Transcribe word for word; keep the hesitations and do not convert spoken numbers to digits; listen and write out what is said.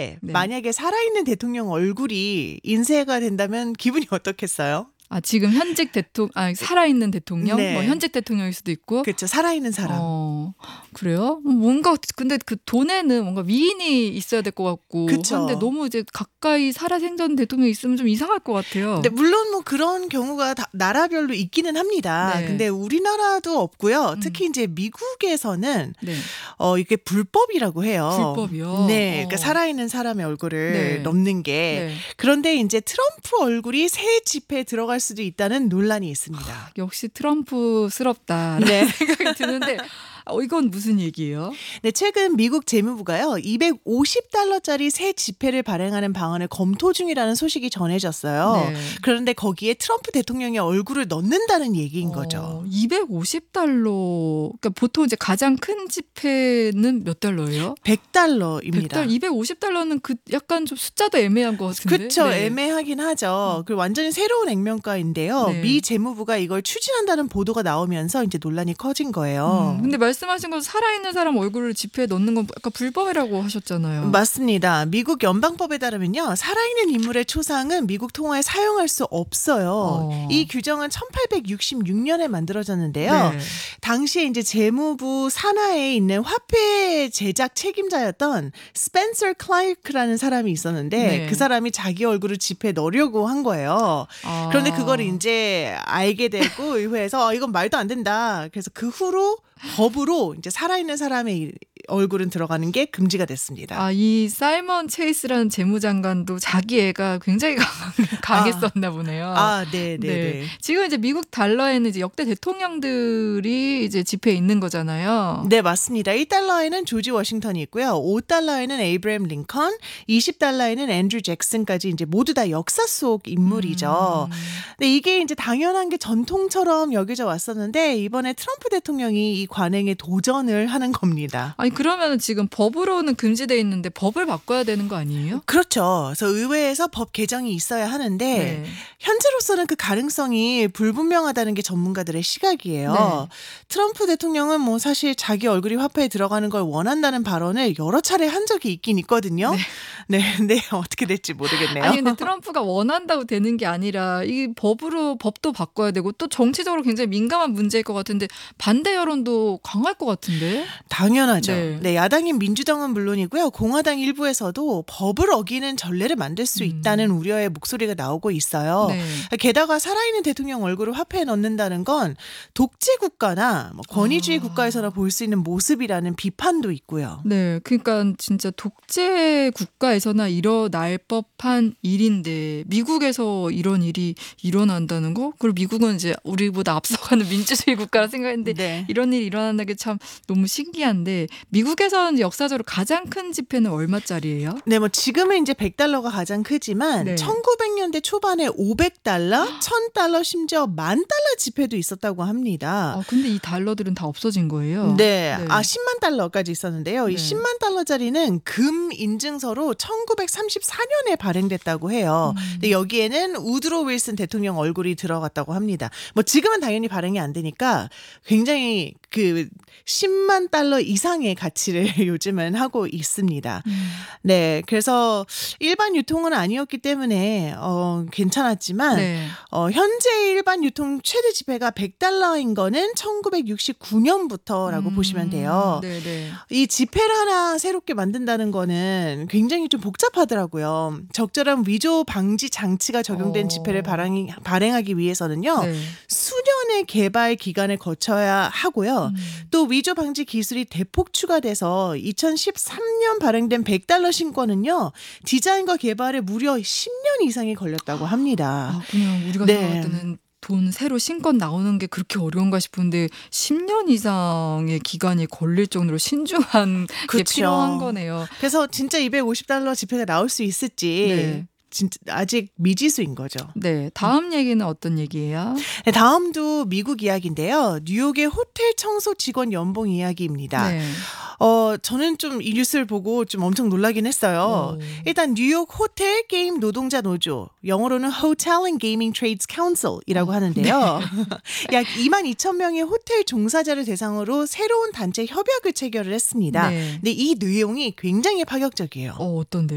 이게 네. 만약에 살아있는 대통령 얼굴이 인쇄가 된다면 기분이 어떻겠어요? 아, 지금 현직 대통령, 아, 살아있는 대통령? 네. 뭐 현직 대통령일 수도 있고. 그렇죠. 살아있는 사람. 어, 그래요? 뭔가, 근데 그 돈에는 뭔가 위인이 있어야 될 것 같고. 그쵸. 한데 너무 이제 가까이 살아생전 대통령이 있으면 좀 이상할 것 같아요. 근데 물론 뭐 그런 경우가 다 나라별로 있기는 합니다. 네. 근데 우리나라도 없고요. 음. 특히 이제 미국에서는 네. 어 이게 불법이라고 해요. 불법이요? 네, 어. 그러니까 살아있는 사람의 얼굴을 네. 넣는 게. 네. 그런데 이제 트럼프 얼굴이 새 지폐에 들어갈 수도 있다는 논란이 있습니다. 역시 트럼프스럽다라는 네. 생각이 드는데 어, 이건 무슨 얘기예요? 네, 최근 미국 재무부가요, 이백오십 달러짜리 새 지폐를 발행하는 방안을 검토 중이라는 소식이 전해졌어요. 네. 그런데 거기에 트럼프 대통령의 얼굴을 넣는다는 얘기인 거죠. 어, 이백오십 달러. 그러니까 보통 이제 가장 큰 지폐는 몇 달러예요? 백 달러입니다. 백 달러, 이백오십 달러는 그 약간 좀 숫자도 애매한 것 같은데. 그렇죠. 네. 애매하긴 하죠. 그 완전히 새로운 액면가인데요. 네. 미 재무부가 이걸 추진한다는 보도가 나오면서 이제 논란이 커진 거예요. 음, 근데 말씀하신 건 살아있는 사람 얼굴을 지폐에 넣는 건 약간 불법이라고 하셨잖아요. 맞습니다. 미국 연방법에 따르면요, 살아있는 인물의 초상은 미국 통화에 사용할 수 없어요. 어. 이 규정은 천팔백육십육 년에 만들어졌는데요. 네. 당시에 이제 재무부 산하에 있는 화폐 제작 책임자였던 스펜서 클라크라는 사람이 있었는데 네. 그 사람이 자기 얼굴을 지폐에 넣으려고 한 거예요. 아. 그런데 그걸 이제 알게 되고 의회에서 어, 이건 말도 안 된다. 그래서 그 후로 법으로 이제 살아있는 사람의 얼굴은 들어가는 게 금지가 됐습니다. 아, 이 사이먼 체이스라는 재무장관도 자기 애가 굉장히 강, 강했었나 보네요. 아, 네, 네, 네. 네. 지금 이제 미국 달러에는 이제 역대 대통령들이 이제 지폐에 있는 거잖아요. 네, 맞습니다. 일 달러에는 조지 워싱턴이 있고요. 오 달러에는 에이브래임 링컨, 이십 달러에는 앤드류 잭슨까지 이제 모두 다 역사 속 인물이죠. 음. 근데 이게 이제 당연한 게 전통처럼 여겨져 왔었는데 이번에 트럼프 대통령이 이 관행에 도전을 하는 겁니다. 아니 그러면 지금 법으로는 금지돼 있는데 법을 바꿔야 되는 거 아니에요? 그렇죠. 그래서 의회에서 법 개정이 있어야 하는데 네. 현재로서는 그 가능성이 불분명하다는 게 전문가들의 시각이에요. 네. 트럼프 대통령은 뭐 사실 자기 얼굴이 화폐에 들어가는 걸 원한다는 발언을 여러 차례 한 적이 있긴 있거든요. 네, 네, 네. 어떻게 될지 모르겠네요. 아니 근데 트럼프가 원한다고 되는 게 아니라 이 법으로 법도 바꿔야 되고 또 정치적으로 굉장히 민감한 문제일 것 같은데 반대 여론도 강할 것 같은데. 당연하죠. 네. 네, 야당인 민주당은 물론이고요. 공화당 일부에서도 법을 어기는 전례를 만들 수 있다는 음. 우려의 목소리가 나오고 있어요. 네. 게다가 살아있는 대통령 얼굴을 화폐에 넣는다는 건 독재 국가나 뭐 권위주의 아. 국가에서나 볼 수 있는 모습이라는 비판도 있고요. 네, 그러니까 진짜 독재 국가에서나 일어날 법한 일인데 미국에서 이런 일이 일어난다는 거? 그리고 미국은 이제 우리보다 앞서가는 민주주의 국가라 생각했는데 네. 이런 일이 일어난다는 게 참 너무 신기한데 미국에서는 역사적으로 가장 큰 지폐는 얼마짜리예요? 네, 뭐 지금은 이제 백 달러가 가장 크지만 네. 천구백 년대 초반에 오백 달러, 천 달러, 심지어 만 달러 지폐도 있었다고 합니다. 아, 근데 이 달러들은 다 없어진 거예요? 네. 네. 아, 십만 달러까지 있었는데요. 네. 이 십만 달러짜리는 금 인증서로 천구백삼십사 년에 발행됐다고 해요. 음. 근데 여기에는 우드로 윌슨 대통령 얼굴이 들어갔다고 합니다. 뭐 지금은 당연히 발행이 안 되니까 굉장히 그 십만 달러 이상의 가치를 요즘은 하고 있습니다. 음. 네. 그래서 일반 유통은 아니었기 때문에 어, 괜찮았지만 네. 어, 현재 일반 유통 최대 지폐가 백 달러인 거는 천구백육십구 년부터라고 음. 보시면 돼요. 네, 네. 이 지폐를 하나 새롭게 만든다는 거는 굉장히 좀 복잡하더라고요. 적절한 위조 방지 장치가 적용된 어. 지폐를 발행, 발행하기 위해서는요. 네. 수년의 개발 기간을 거쳐야 하고요. 음. 또 위조 방지 기술이 대폭 추가돼서 이천십삼 년 발행된 백 달러 신권은요. 디자인과 개발에 무려 십 년 이상이 걸렸다고 합니다. 아, 그냥 우리가 네. 생각할 때는 돈 새로 신권 나오는 게 그렇게 어려운가 싶은데 십 년 이상의 기간이 걸릴 정도로 신중한 게 그렇죠. 필요한 거네요. 그래서 진짜 이백오십 달러 지폐가 나올 수 있을지 네. 진짜 아직 미지수인 거죠. 네, 다음 얘기는 어떤 얘기예요? 네, 다음도 미국 이야기인데요. 뉴욕의 호텔 청소 직원 연봉 이야기입니다. 네. 어, 저는 좀 이 뉴스를 보고 좀 엄청 놀라긴 했어요. 오. 일단 뉴욕 호텔 게임 노동자 노조, 영어로는 Hotel and Gaming Trades Council이라고 하는데요. 약 이만 이천 명의 호텔 종사자를 대상으로 새로운 단체 협약을 체결을 했습니다. 네. 근데 이 내용이 굉장히 파격적이에요. 어, 어떤데?